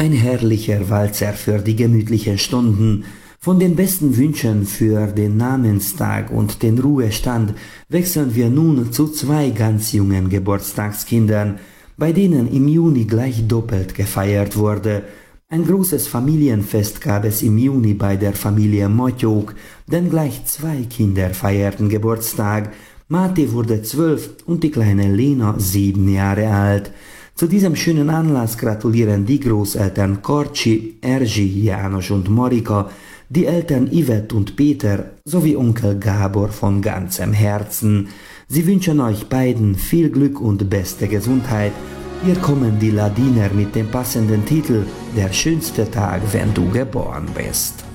ein herrlicher Walzer für die gemütlichen Stunden. Von den besten Wünschen für den Namenstag und den Ruhestand wechseln wir nun zu 2 ganz jungen Geburtstagskindern, bei denen im Juni gleich doppelt gefeiert wurde. Ein großes Familienfest gab es im Juni bei der Familie Motyok, denn gleich 2 Kinder feierten Geburtstag. Mate wurde 12 und die kleine Lena 7 Jahre alt. Zu diesem schönen Anlass gratulieren die Großeltern Korcsi, Erzsi, János und Marika, die Eltern Yvette und Peter sowie Onkel Gábor von ganzem Herzen. Sie wünschen euch beiden viel Glück und beste Gesundheit. Hier kommen die Ladiner mit dem passenden Titel »Der schönste Tag, wenn du geboren bist«.